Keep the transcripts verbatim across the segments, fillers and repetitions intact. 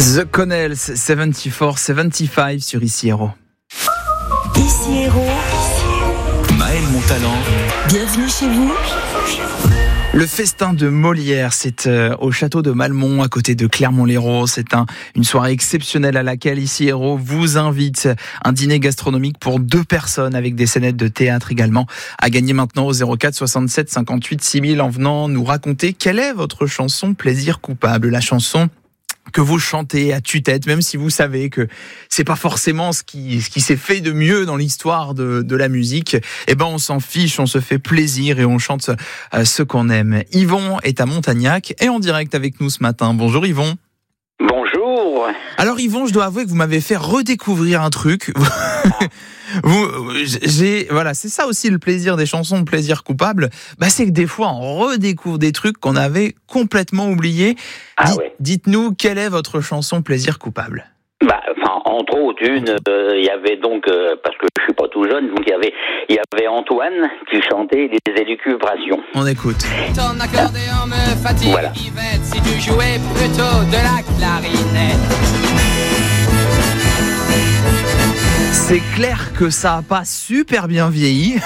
The Connells, soixante-quatre soixante-quinze sur Ici Héros. Ici Héros. Maël Montalent. Bienvenue chez vous. Le festin de Molière, c'est euh, au château de Malmont, à côté de Clermont-Lérault. C'est un, une soirée exceptionnelle à laquelle Ici Héros vous invite. Un dîner gastronomique pour deux personnes avec des scénettes de théâtre également. À gagner maintenant au zéro quatre soixante-sept cinquante-huit six mille en venant nous raconter quelle est votre chanson plaisir coupable. La chanson que vous chantez à tue-tête, même si vous savez que c'est pas forcément ce qui, ce qui s'est fait de mieux dans l'histoire de, de la musique, eh ben on s'en fiche, on se fait plaisir et on chante euh, ce qu'on aime. Yvon est à Montagnac et en direct avec nous ce matin. Bonjour Yvon. Bonjour. Alors Yvon, je dois avouer que vous m'avez fait redécouvrir un truc. Vous, j'ai, voilà, c'est ça aussi le plaisir des chansons, le plaisir coupable. Bah, c'est que des fois, on redécouvre des trucs qu'on avait complètement oubliés. Ah Dites, ouais. Dites-nous, quelle est votre chanson plaisir coupable ? Bah, enfin, entre autres, une, il euh, y avait donc, euh, parce que je suis pas tout jeune, donc il y avait, il y avait Antoine qui chantait les élucubrations. On écoute. Ton accordéon me fatigue, Voilà. Yvette, si tu jouais plutôt de la clarinette. C'est clair que ça a pas super bien vieilli.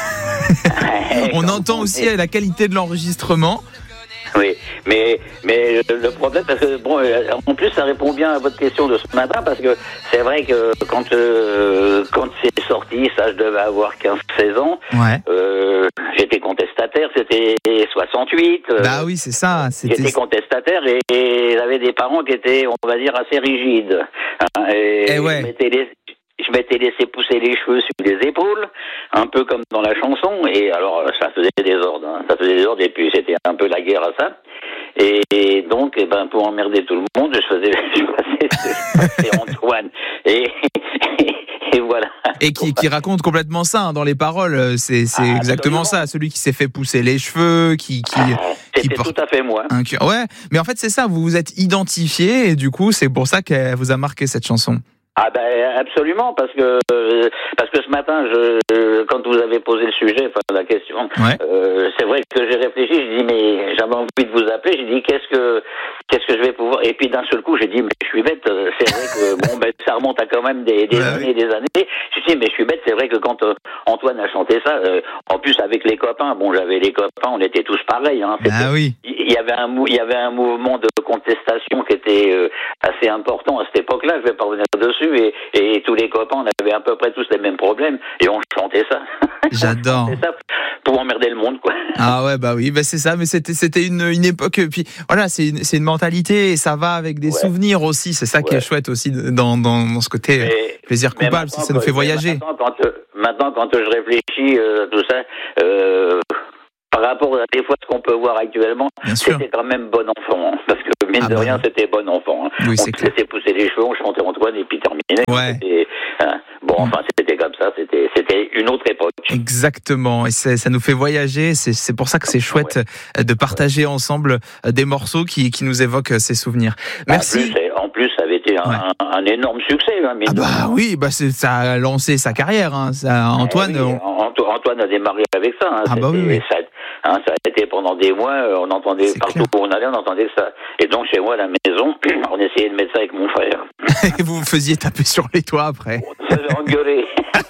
On Comme entend on aussi dit. la qualité de l'enregistrement. Oui, mais, mais le problème, parce que, bon, euh, en plus, ça répond bien à votre question de ce matin, parce que c'est vrai que quand, euh, quand c'est sorti, ça, je devais avoir quinze seize ans, Ouais. euh, j'étais contestataire, c'était soixante-huit. euh, Bah oui, c'est ça. C'était... J'étais contestataire et, et j'avais des parents qui étaient, on va dire, assez rigides. Hein, et Eh ouais. je m'étais laissé, je m'étais laissé pousser les cheveux sur les épaules, un peu comme dans la chanson. Et alors, ça faisait des ordres. Hein, ça faisait des ordres et puis c'était un peu la guerre à ça. Et, et donc, eh ben, pour emmerder tout le monde, je faisais, je passais, je passais Antoine. Et, et, et voilà. Et qui, qui raconte complètement ça hein, dans les paroles. C'est, c'est Ah, exactement absolument. ça. Celui qui s'est fait pousser les cheveux, qui, qui, Ah, qui C'était porte tout à fait moi. un cœur. Ouais, mais en fait c'est ça. Vous vous êtes identifié et du coup c'est pour ça qu'elle vous a marqué cette chanson. Ah ben absolument, parce que euh, parce que ce matin, je, euh, quand vous avez posé le sujet, enfin la question, Ouais. euh, c'est vrai que j'ai réfléchi, j'ai dit mais j'avais envie de vous appeler, j'ai dit qu'est-ce que qu'est-ce que je vais pouvoir, et puis d'un seul coup j'ai dit mais je suis bête, euh, c'est vrai que bon ben ça remonte à quand même des, des Ouais, années, des années. J'ai dit mais je suis bête, c'est vrai que quand euh, Antoine a chanté ça, euh, en plus avec les copains, bon j'avais les copains, on était tous pareils, hein. C'était- Ah oui. il y avait un mou- il y avait un mouvement de contestation qui était euh, assez important à cette époque-là. Je vais pas revenir dessus et, et tous les copains on avait à peu près tous les mêmes problèmes et on chantait ça. J'adore. C'est ça pour emmerder le monde quoi. Ah ouais bah oui bah c'est ça mais c'était c'était une une époque puis voilà c'est une c'est une mentalité et ça va avec des Ouais. souvenirs aussi c'est ça qui Ouais. est chouette aussi dans dans, dans ce côté Mais- plaisir mais coupable maintenant, si ça nous quand- fait mais voyager. Maintenant quand, euh, maintenant, quand je réfléchis euh, tout ça. Euh, Par rapport à des fois ce qu'on peut voir actuellement, Bien sûr. c'était quand même bon enfant, hein, parce que mine Ah de bah. rien c'était bon enfant. Hein. Oui, On c'est se clair. laissait pousser les cheveux, on chantait Antoine et puis terminé. Ouais. C'était, hein, bon, enfin c'était comme ça, c'était c'était une autre époque. Exactement, et c'est, ça nous fait voyager, c'est, c'est pour ça que c'est chouette Ouais. euh, de partager ensemble euh, des morceaux qui, qui nous évoquent euh, ces souvenirs. Merci. En plus, en plus ça avait été un, Ouais. un, un énorme succès. Hein, mine Ah de bah rien. oui, bah c'est, ça a lancé sa carrière, hein. Ça, Antoine. Eh oui, on- Anto- Antoine a démarré avec ça. Hein. Ah bah C'était- oui, oui. Ça, hein, ça a été pendant des mois, euh, on entendait C'est partout clair. où on allait, on entendait ça. Et donc chez moi à la maison, on essayait de mettre ça avec mon frère. Et vous vous faisiez taper sur les toits après. On se faisait engueuler.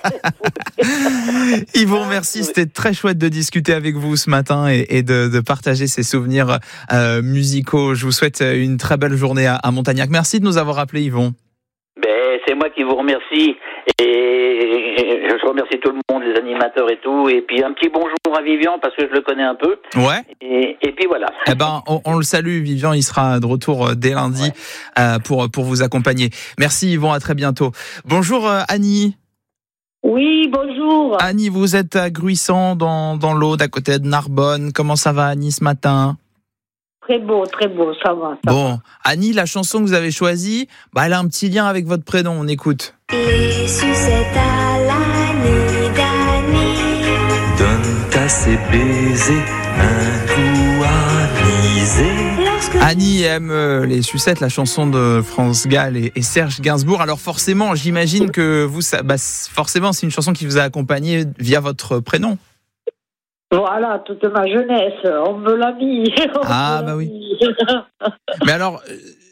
Yvon, merci, c'était très chouette de discuter avec vous ce matin et, et de, de partager ces souvenirs euh, musicaux. Je vous souhaite une très belle journée à, à Montagnac. Merci de nous avoir appelés, Yvon. Ben, c'est moi qui vous remercie et je remercie tout le monde, les animateurs et tout. Et puis un petit bonjour à Vivian parce que je le connais un peu. Ouais. Et, et puis voilà. Eh ben, on, on le salue, Vivian, il sera de retour dès lundi Ouais. euh, pour, pour vous accompagner. Merci Yvon, à très bientôt. Bonjour euh, Annie. Oui, bonjour. Annie, vous êtes à Gruissant dans, dans l'Aude, à côté de Narbonne. Comment ça va Annie ce matin ? Très beau, très beau, ça va. Ça Bon, Annie, la chanson que vous avez choisie, bah, elle a un petit lien avec votre prénom, on écoute. Les sucettes à l'année d'année. Donne à ses baisers un goût anisé. Lorsque Annie aime euh, les sucettes, la chanson de France Gall et, et Serge Gainsbourg. Alors forcément, j'imagine que vous, ça, bah, forcément, c'est une chanson qui vous a accompagné via votre prénom. Voilà, toute ma jeunesse, on me l'a mis. On Ah, me l'a bah oui. mis. Mais alors, euh,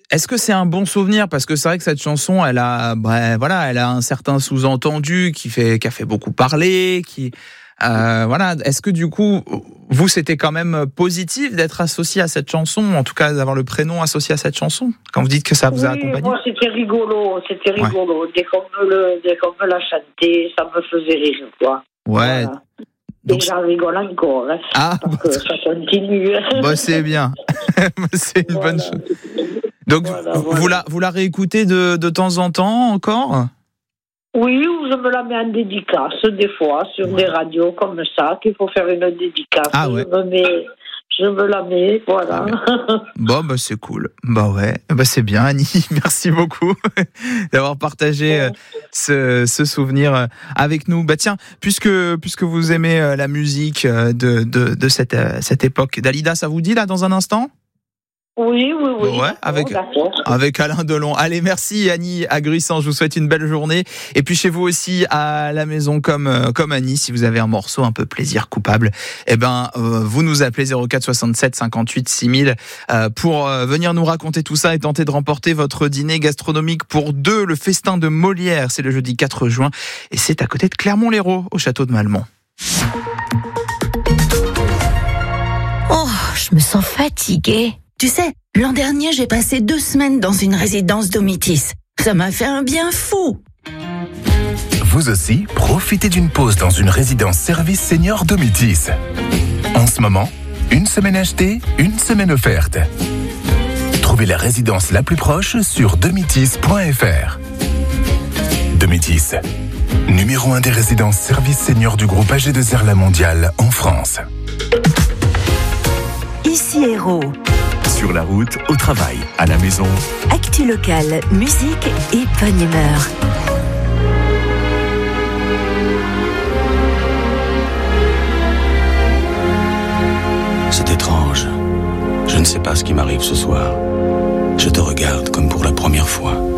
est-ce que c'est un bon souvenir? Parce que c'est vrai que cette chanson, elle a, bah, voilà, elle a un certain sous-entendu qui fait, qui a fait beaucoup parler, qui, euh, voilà. Est-ce que du coup, vous, c'était quand même positif d'être associé à cette chanson, en tout cas d'avoir le prénom associé à cette chanson, quand vous dites que ça vous a Oui, accompagné? moi, c'était rigolo, c'était rigolo. Ouais. Dès qu'on me, le, dès qu'on me la chantait, ça me faisait rire, quoi. Ouais. Voilà. Donc, et j'en rigole encore, hein, ah, parce que ça continue. Bah, c'est bien, c'est une voilà. bonne chose. Donc, voilà, vous, voilà. vous, la, vous la réécoutez de, de temps en temps encore? Oui, ou je me la mets en dédicace, des fois, sur ouais. des radios comme ça, qu'il faut faire une dédicace. Ah ouais. Je me mets... Je me la mets, voilà. Ah bon, bah c'est cool. Bah ouais, bah c'est bien, Annie. Merci beaucoup d'avoir partagé ouais. ce, ce souvenir avec nous. Bah tiens, puisque puisque vous aimez la musique de de, de cette cette époque, Dalida, ça vous dit là dans un instant? Oui, oui, oui. Ouais, avec, avec Alain Delon. Allez, merci Annie Agruissant, je vous souhaite une belle journée. Et puis chez vous aussi, à la maison, comme, comme Annie, si vous avez un morceau un peu plaisir coupable, eh ben, euh, vous nous appelez zéro quatre soixante-sept cinquante-huit six mille euh, pour euh, venir nous raconter tout ça et tenter de remporter votre dîner gastronomique pour deux, le festin de Molière. C'est le jeudi quatre juin et c'est à côté de Clermont-Lérault, au château de Malmont. Oh, je me sens fatiguée. Tu sais, l'an dernier, j'ai passé deux semaines dans une résidence Domitis. Ça m'a fait un bien fou. Vous aussi, profitez d'une pause dans une résidence service senior Domitis. En ce moment, une semaine achetée, une semaine offerte. Trouvez la résidence la plus proche sur domitis point f r. Domitis, numéro un des résidences service senior du groupe A G deux R La Mondiale en France. Ici Héros. Sur la route, au travail, à la maison. Actu locale, musique et bonne humeur. C'est étrange. Je ne sais pas ce qui m'arrive ce soir. Je te regarde comme pour la première fois.